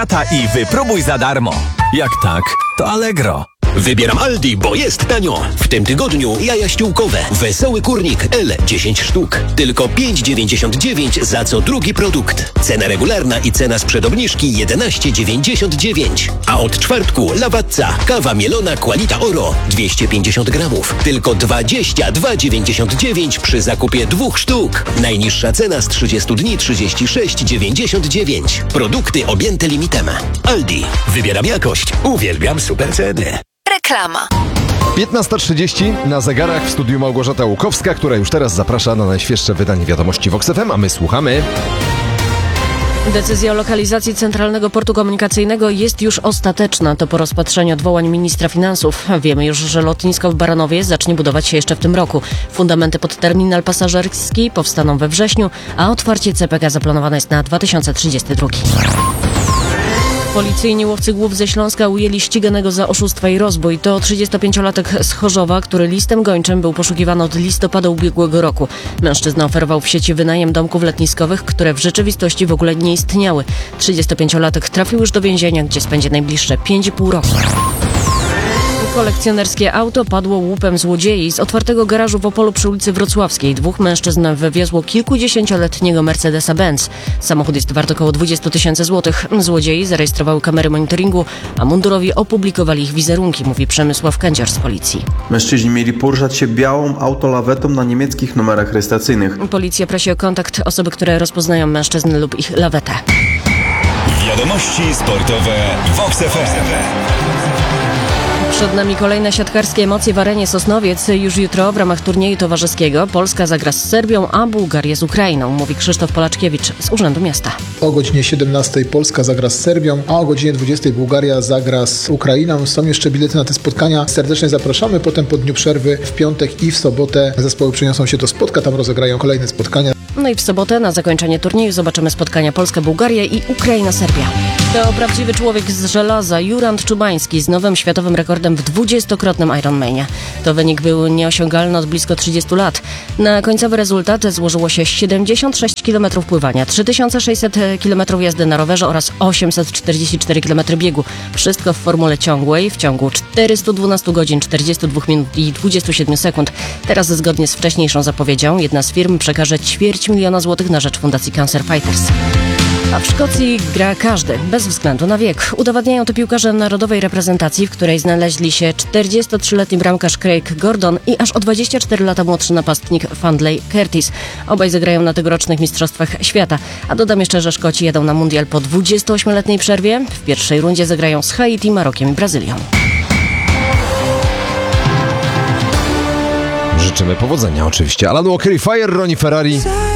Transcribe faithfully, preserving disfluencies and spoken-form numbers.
lata i wypróbuj za darmo. Jak tak, to Allegro. Wybieram Aldi, bo jest tanio. W tym tygodniu jaja ściółkowe. Wesoły kurnik L dziesięć sztuk. Tylko pięć dziewięćdziesiąt dziewięć za co drugi produkt. Cena regularna i cena sprzed obniżki jedenaście dziewięćdziesiąt dziewięć. A od czwartku Lawazza. Kawa mielona Qualita Oro dwieście pięćdziesiąt gramów. Tylko dwadzieścia dwa dziewięćdziesiąt dziewięć przy zakupie dwóch sztuk. Najniższa cena z trzydziestu dni trzydzieści sześć dziewięćdziesiąt dziewięć. Produkty objęte limitem. Aldi. Wybieram jakość. Uwielbiam super ceny. Reklama. piętnasta trzydzieści na zegarach, w studiu Małgorzata Łukowska, która już teraz zaprasza na najświeższe wydanie wiadomości Vox F M, a my słuchamy. Decyzja o lokalizacji Centralnego Portu Komunikacyjnego jest już ostateczna. To po rozpatrzeniu odwołań ministra finansów. Wiemy już, że lotnisko w Baranowie zacznie budować się jeszcze w tym roku. Fundamenty pod terminal pasażerski powstaną we wrześniu, a otwarcie C P K zaplanowane jest na dwa tysiące trzydziesty drugi. Policyjni łowcy głów ze Śląska ujęli ściganego za oszustwa i rozbój. To trzydziestopięciolatek z Chorzowa, który listem gończym był poszukiwany od listopada ubiegłego roku. Mężczyzna oferował w sieci wynajem domków letniskowych, które w rzeczywistości w ogóle nie istniały. trzydziestopięciolatek trafił już do więzienia, gdzie spędzi najbliższe pięć i pół roku. Kolekcjonerskie auto padło łupem złodziei. Z otwartego garażu w Opolu przy ulicy Wrocławskiej dwóch mężczyzn wywiozło kilkudziesięcioletniego Mercedesa Benz. Samochód jest wart około dwadzieścia tysięcy złotych. Złodziei zarejestrowały kamery monitoringu, a mundurowi opublikowali ich wizerunki, mówi Przemysław Kędzior z policji. Mężczyźni mieli poruszać się białą autolawetą na niemieckich numerach rejestracyjnych. Policja prosi o kontakt osoby, które rozpoznają mężczyzn lub ich lawetę. Wiadomości sportowe Vox F M. Przed nami kolejne siatkarskie emocje w arenie Sosnowiec. Już jutro w ramach turnieju towarzyskiego Polska zagra z Serbią, a Bułgaria z Ukrainą, mówi Krzysztof Polaczkiewicz z Urzędu Miasta. O godzinie siedemnastej Polska zagra z Serbią, a o godzinie dwudziestej Bułgaria zagra z Ukrainą. Są jeszcze bilety na te spotkania. Serdecznie zapraszamy. Potem po dniu przerwy w piątek i w sobotę zespoły przeniosą się do Spodka. Tam rozegrają kolejne spotkania. No i w sobotę na zakończenie turnieju zobaczymy spotkania Polska-Bułgaria i Ukraina-Serbia. To prawdziwy człowiek z żelaza, Jurand Czubański z nowym światowym rekordem w dwudziestokrotnym Ironmanie. To wynik był nieosiągalny od blisko trzydziestu lat. Na końcowy rezultat złożyło się siedemdziesiąt sześć kilometrów pływania, trzy tysiące sześćset kilometrów jazdy na rowerze oraz osiemset czterdzieści cztery kilometry biegu. Wszystko w formule ciągłej w ciągu czterystu dwunastu godzin, czterdziestu dwóch minut i dwudziestu siedmiu sekund. Teraz zgodnie z wcześniejszą zapowiedzią jedna z firm przekaże ćwierć miliona złotych na rzecz Fundacji Cancer Fighters. A w Szkocji gra każdy, bez względu na wiek. Udowadniają to piłkarze narodowej reprezentacji, w której znaleźli się czterdziestotrzyletni bramkarz Craig Gordon i aż o dwadzieścia cztery lata młodszy napastnik Findlay Curtis. Obaj zagrają na tegorocznych Mistrzostwach Świata. A dodam jeszcze, że Szkoci jadą na mundial po dwudziestoośmioletniej przerwie. W pierwszej rundzie zagrają z Haiti, Marokiem i Brazylią. Życzymy powodzenia oczywiście. Alan Walker i Fire, Ronnie Ferrari.